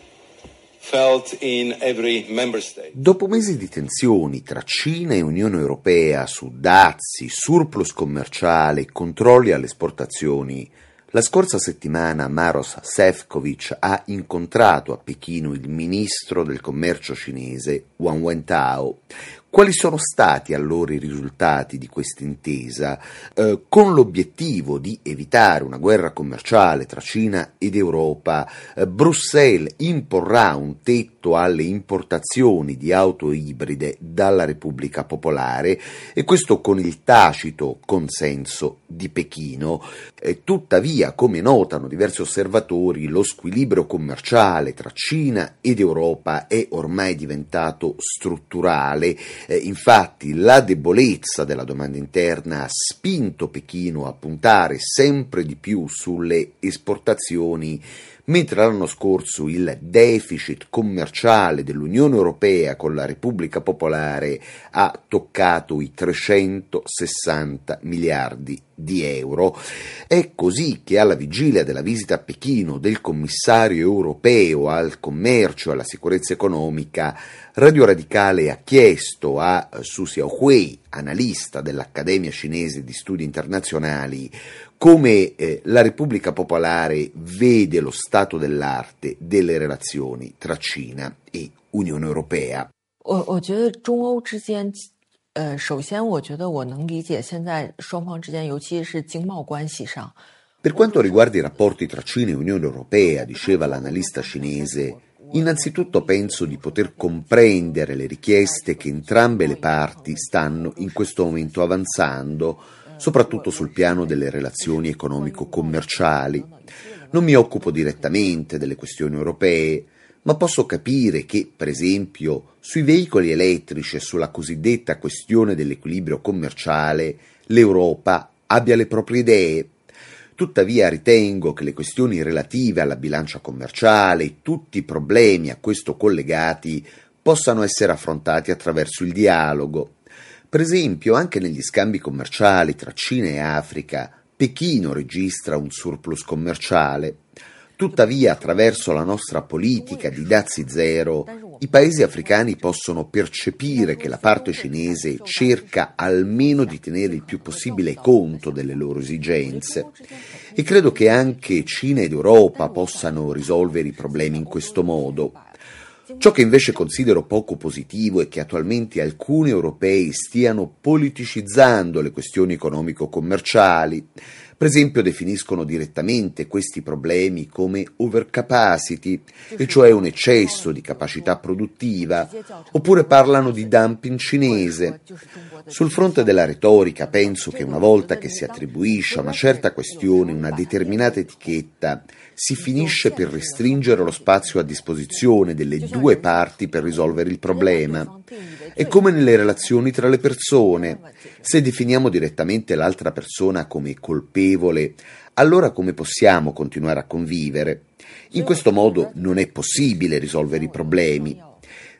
felt in every member state. Dopo mesi di tensioni tra Cina e Unione Europea su dazi, surplus commerciale e controlli alle esportazioni, la scorsa settimana Maros Sefcovic ha incontrato a Pechino il ministro del commercio cinese Wang Wentao. Quali sono stati allora i risultati di questa intesa? Eh, con l'obiettivo di evitare una guerra commerciale tra Cina ed Europa, eh, Bruxelles imporrà un tetto alle importazioni di auto ibride dalla Repubblica Popolare, e questo con il tacito consenso di Pechino. Eh, tuttavia, come notano diversi osservatori, lo squilibrio commerciale tra Cina ed Europa è ormai diventato strutturale. Eh, infatti la debolezza della domanda interna ha spinto Pechino a puntare sempre di più sulle esportazioni, mentre l'anno scorso il deficit commerciale dell'Unione Europea con la Repubblica Popolare ha toccato i trecentosessanta miliardi di euro. È così che alla vigilia della visita a Pechino del commissario europeo al commercio e alla sicurezza economica, Radio Radicale ha chiesto a Su Xiaohui, analista dell'Accademia Cinese di Studi Internazionali, come eh, la Repubblica Popolare vede lo stato dell'arte delle relazioni tra Cina e Unione Europea. 我我觉得中欧之间，呃，首先我觉得我能理解现在双方之间，尤其是经贸关系上。 Per quanto riguarda i rapporti tra Cina e Unione Europea, diceva l'analista cinese, innanzitutto penso di poter comprendere le richieste che entrambe le parti stanno in questo momento avanzando, soprattutto sul piano delle relazioni economico-commerciali. Non mi occupo direttamente delle questioni europee, ma posso capire che, per esempio, sui veicoli elettrici e sulla cosiddetta questione dell'equilibrio commerciale, l'Europa abbia le proprie idee. Tuttavia ritengo che le questioni relative alla bilancia commerciale e tutti i problemi a questo collegati possano essere affrontati attraverso il dialogo. Per esempio, anche negli scambi commerciali tra Cina e Africa, Pechino registra un surplus commerciale. Tuttavia, attraverso la nostra politica di dazi zero, i paesi africani possono percepire che la parte cinese cerca almeno di tenere il più possibile conto delle loro esigenze. E credo che anche Cina ed Europa possano risolvere i problemi in questo modo. Ciò che invece considero poco positivo è che attualmente alcuni europei stiano politicizzando le questioni economico-commerciali. Per esempio definiscono direttamente questi problemi come overcapacity, e cioè un eccesso di capacità produttiva, oppure parlano di dumping cinese. Sul fronte della retorica penso che una volta che si attribuisce a una certa questione una determinata etichetta, si finisce per restringere lo spazio a disposizione delle due parti per risolvere il problema. È come nelle relazioni tra le persone. Se definiamo direttamente l'altra persona come colpevole, allora come possiamo continuare a convivere? In questo modo non è possibile risolvere i problemi.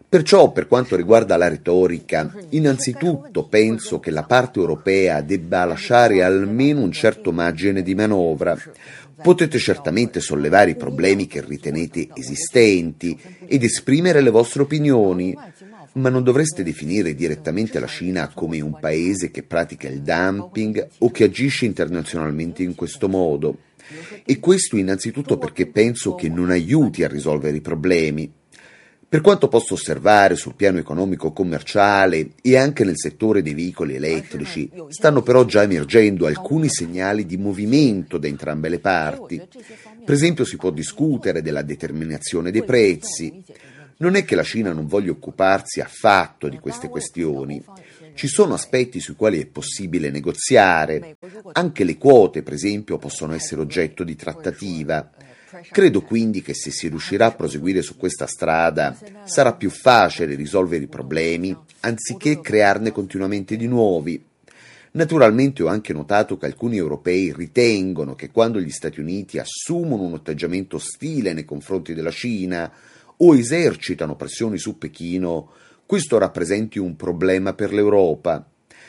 Perciò, per quanto riguarda la retorica, innanzitutto penso che la parte europea debba lasciare almeno un certo margine di manovra. Potete certamente sollevare i problemi che ritenete esistenti ed esprimere le vostre opinioni, ma non dovreste definire direttamente la Cina come un paese che pratica il dumping o che agisce internazionalmente in questo modo. E questo innanzitutto perché penso che non aiuti a risolvere i problemi. Per quanto posso osservare sul piano economico-commerciale e anche nel settore dei veicoli elettrici, stanno però già emergendo alcuni segnali di movimento da entrambe le parti. Per esempio si può discutere della determinazione dei prezzi. Non è che la Cina non voglia occuparsi affatto di queste questioni. Ci sono aspetti sui quali è possibile negoziare. Anche le quote, per esempio, possono essere oggetto di trattativa. Credo quindi che se si riuscirà a proseguire su questa strada sarà più facile risolvere i problemi anziché crearne continuamente di nuovi. Naturalmente ho anche notato che alcuni europei ritengono che quando gli Stati Uniti assumono un atteggiamento ostile nei confronti della Cina o esercitano pressioni su Pechino, questo rappresenti un problema per l'Europa.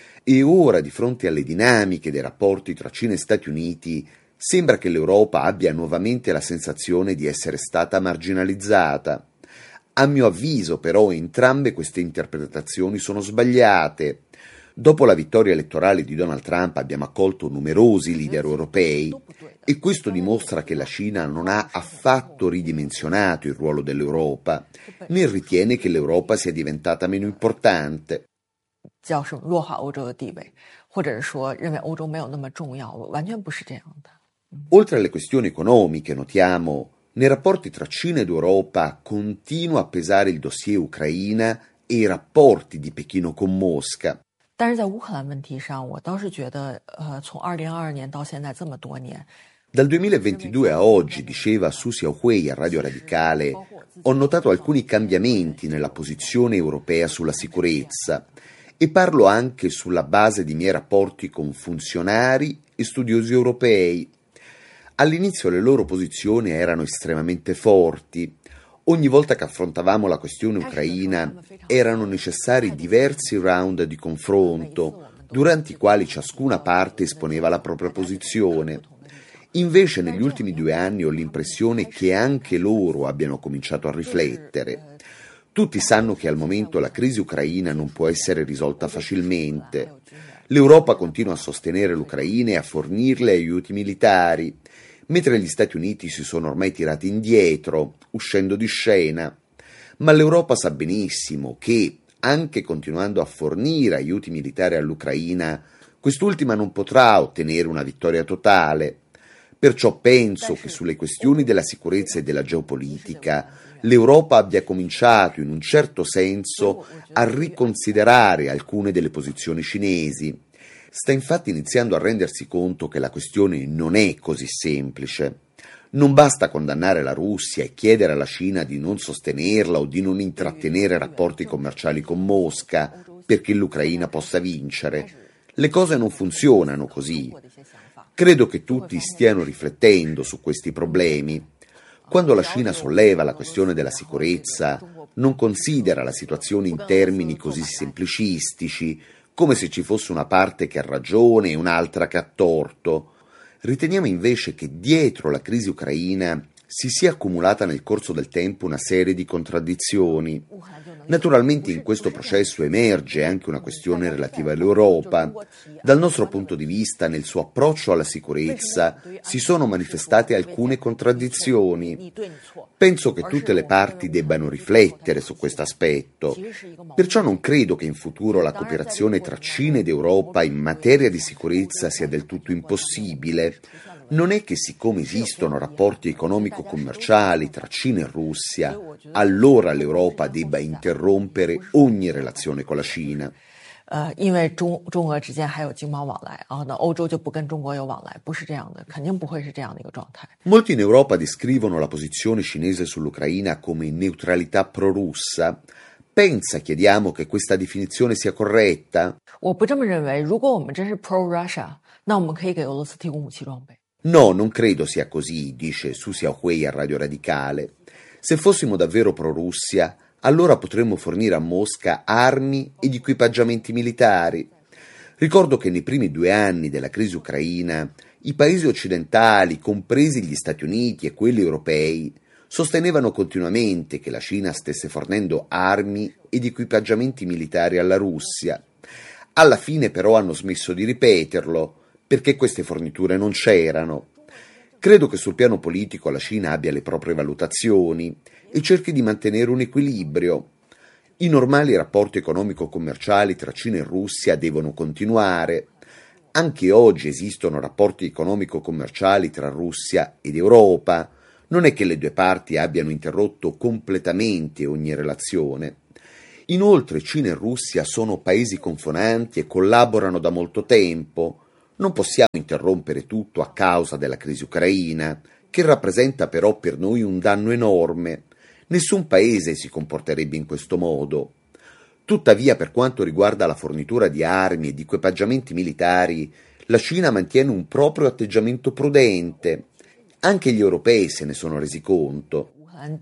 E ora, di fronte alle dinamiche dei rapporti tra Cina e Stati Uniti, sembra che l'Europa abbia nuovamente la sensazione di essere stata marginalizzata. A mio avviso, però, entrambe queste interpretazioni sono sbagliate. Dopo la vittoria elettorale di Donald Trump abbiamo accolto numerosi leader europei e questo dimostra che la Cina non ha affatto ridimensionato il ruolo dell'Europa, né ritiene che l'Europa sia diventata meno importante. 叫什么弱化欧洲的地位，或者是说认为欧洲没有那么重要，完全不是这样的。 Oltre alle questioni economiche, notiamo, nei rapporti tra Cina ed Europa continua a pesare il dossier Ucraina e i rapporti di Pechino con Mosca. 但是在乌克兰问题上，我倒是觉得，呃，从二零二二年到现在这么多年。 Dal duemilaventidue a oggi, diceva Su Xiaohui a Radio Radicale, ho notato alcuni cambiamenti nella posizione europea sulla sicurezza e parlo anche sulla base di miei rapporti con funzionari e studiosi europei. All'inizio le loro posizioni erano estremamente forti. Ogni volta che affrontavamo la questione ucraina erano necessari diversi round di confronto, durante i quali ciascuna parte esponeva la propria posizione. Invece negli ultimi due anni ho l'impressione che anche loro abbiano cominciato a riflettere. Tutti sanno che al momento la crisi ucraina non può essere risolta facilmente. L'Europa continua a sostenere l'Ucraina e a fornirle aiuti militari, mentre gli Stati Uniti si sono ormai tirati indietro, uscendo di scena. Ma l'Europa sa benissimo che, anche continuando a fornire aiuti militari all'Ucraina, quest'ultima non potrà ottenere una vittoria totale. Perciò penso che sulle questioni della sicurezza e della geopolitica l'Europa abbia cominciato in un certo senso a riconsiderare alcune delle posizioni cinesi. Sta infatti iniziando a rendersi conto che la questione non è così semplice. Non basta condannare la Russia e chiedere alla Cina di non sostenerla o di non intrattenere rapporti commerciali con Mosca perché l'Ucraina possa vincere. Le cose non funzionano così. Credo che tutti stiano riflettendo su questi problemi. Quando la Cina solleva la questione della sicurezza, non considera la situazione in termini così semplicistici, come se ci fosse una parte che ha ragione e un'altra che ha torto. Riteniamo invece che dietro la crisi ucraina si sia accumulata nel corso del tempo una serie di contraddizioni. Naturalmente in questo processo emerge anche una questione relativa all'Europa. Dal nostro punto di vista, nel suo approccio alla sicurezza, si sono manifestate alcune contraddizioni. Penso che tutte le parti debbano riflettere su questo aspetto. Perciò non credo che in futuro la cooperazione tra Cina ed Europa in materia di sicurezza sia del tutto impossibile. Non è che siccome esistono rapporti economico-commerciali tra Cina e Russia, allora l'Europa debba interrompere ogni relazione con la Cina. 呃，因为中中俄之间还有经贸往来，然后呢，欧洲就不跟中国有往来，不是这样的，肯定不会是这样的一个状态。 Molti in Europa descrivono la posizione cinese sull'Ucraina come neutralità pro-russa. Pensa, chiediamo, che questa definizione sia corretta? 我不这么认为。如果我们真是 pro-Russia， 那我们可以给俄罗斯提供武器装备。 No, non credo sia così, dice Su Xiaohui a Radio Radicale. Se fossimo davvero pro-Russia, allora potremmo fornire a Mosca armi ed equipaggiamenti militari. Ricordo che nei primi due anni della crisi ucraina i paesi occidentali, compresi gli Stati Uniti e quelli europei, sostenevano continuamente che la Cina stesse fornendo armi ed equipaggiamenti militari alla Russia. Alla fine però hanno smesso di ripeterlo, perché queste forniture non c'erano. Credo che sul piano politico la Cina abbia le proprie valutazioni e cerchi di mantenere un equilibrio. I normali rapporti economico-commerciali tra Cina e Russia devono continuare. Anche oggi esistono rapporti economico-commerciali tra Russia ed Europa. Non è che le due parti abbiano interrotto completamente ogni relazione. Inoltre Cina e Russia sono paesi confinanti e collaborano da molto tempo. Non possiamo interrompere tutto a causa della crisi ucraina, che rappresenta però per noi un danno enorme. Nessun paese si comporterebbe in questo modo. Tuttavia, per quanto riguarda la fornitura di armi e di equipaggiamenti militari, la Cina mantiene un proprio atteggiamento prudente. Anche gli europei se ne sono resi conto.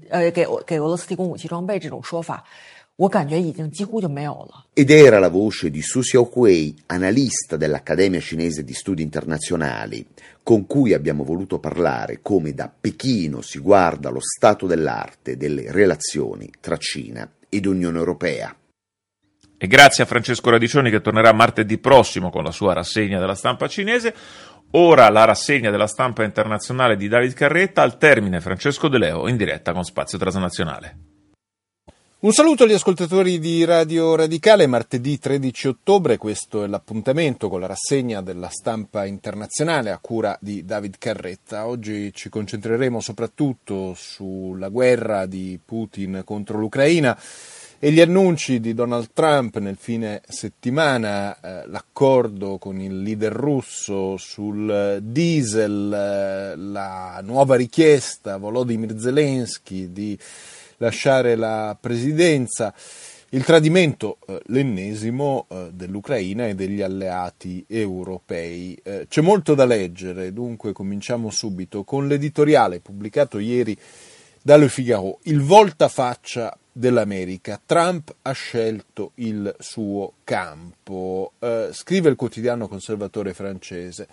Ed era la voce di Su Xiaohui, analista dell'Accademia Cinese di Studi Internazionali, con cui abbiamo voluto parlare come da Pechino si guarda lo stato dell'arte delle relazioni tra Cina ed Unione Europea. E grazie a Francesco Radiccioni, che tornerà martedì prossimo con la sua rassegna della stampa cinese. Ora la rassegna della stampa internazionale di David Carretta. Al termine Francesco De Leo in diretta con Spazio Transnazionale. Un saluto agli ascoltatori di Radio Radicale. Martedì tredici ottobre, questo è l'appuntamento con la rassegna della stampa internazionale a cura di David Carretta. Oggi ci concentreremo soprattutto sulla guerra di Putin contro l'Ucraina e gli annunci di Donald Trump nel fine settimana, eh, l'accordo con il leader russo sul diesel, eh, la nuova richiesta Volodymyr Zelensky di lasciare la presidenza, il tradimento, eh, l'ennesimo, eh, dell'Ucraina e degli alleati europei. Eh, c'è molto da leggere, dunque cominciamo subito con l'editoriale pubblicato ieri da Le Figaro, il voltafaccia dell'America. Trump ha scelto il suo campo, eh, scrive il quotidiano conservatore francese.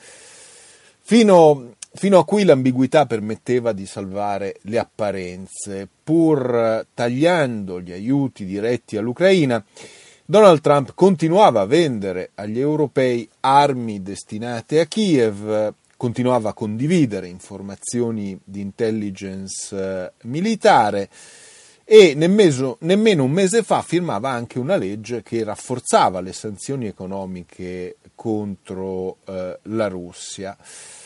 Fino Fino a qui l'ambiguità permetteva di salvare le apparenze. Pur tagliando gli aiuti diretti all'Ucraina, Donald Trump continuava a vendere agli europei armi destinate a Kiev, continuava a condividere informazioni di intelligence militare e nemmeno, nemmeno un mese fa firmava anche una legge che rafforzava le sanzioni economiche contro eh, la Russia.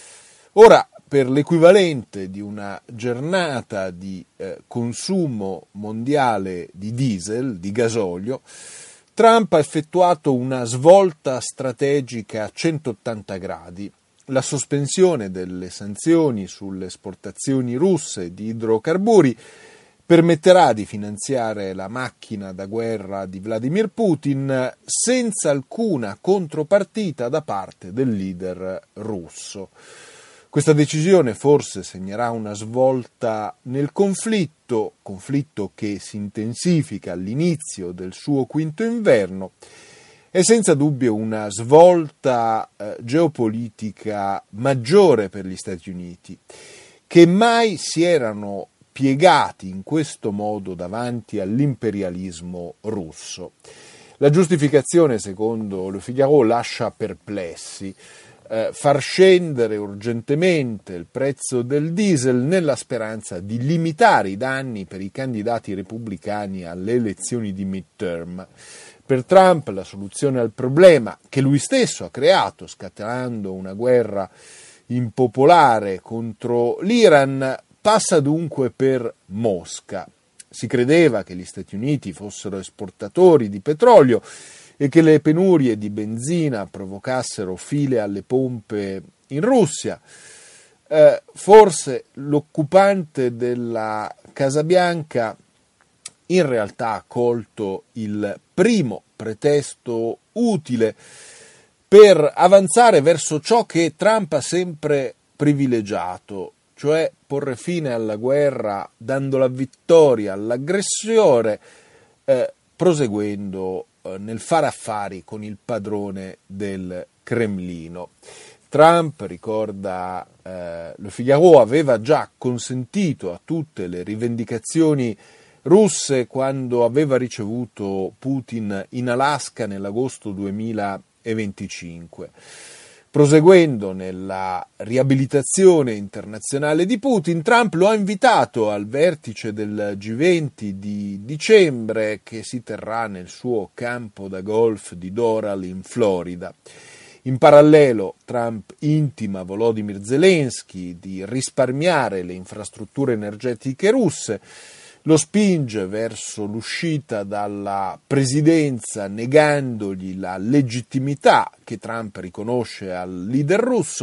Ora, per l'equivalente di una giornata di eh, consumo mondiale di diesel, di gasolio, Trump ha effettuato una svolta strategica a centottanta gradi. La sospensione delle sanzioni sulle esportazioni russe di idrocarburi permetterà di finanziare la macchina da guerra di Vladimir Putin senza alcuna contropartita da parte del leader russo. Questa decisione forse segnerà una svolta nel conflitto, conflitto che si intensifica all'inizio del suo quinto inverno, e senza dubbio una svolta eh, geopolitica maggiore per gli Stati Uniti, che mai si erano piegati in questo modo davanti all'imperialismo russo. La giustificazione, secondo Le Figaro, lascia perplessi. Eh, far scendere urgentemente il prezzo del diesel nella speranza di limitare i danni per i candidati repubblicani alle elezioni di midterm. Per Trump la soluzione al problema, che lui stesso ha creato scatenando una guerra impopolare contro l'Iran, passa dunque per Mosca. Si credeva che gli Stati Uniti fossero esportatori di petrolio e che le penurie di benzina provocassero file alle pompe in Russia. Eh, forse l'occupante della Casa Bianca in realtà ha colto il primo pretesto utile per avanzare verso ciò che Trump ha sempre privilegiato, cioè porre fine alla guerra dando la vittoria all'aggressore eh, proseguendo eh, nel fare affari con il padrone del Cremlino. Trump, ricorda eh, Le Figaro, aveva già consentito a tutte le rivendicazioni russe quando aveva ricevuto Putin in Alaska nell'agosto duemilaventicinque. Proseguendo nella riabilitazione internazionale di Putin, Trump lo ha invitato al vertice del G venti di dicembre che si terrà nel suo campo da golf di Doral in Florida. In parallelo, Trump intima Volodymyr Zelensky di risparmiare le infrastrutture energetiche russe, lo spinge verso l'uscita dalla presidenza negandogli la legittimità che Trump riconosce al leader russo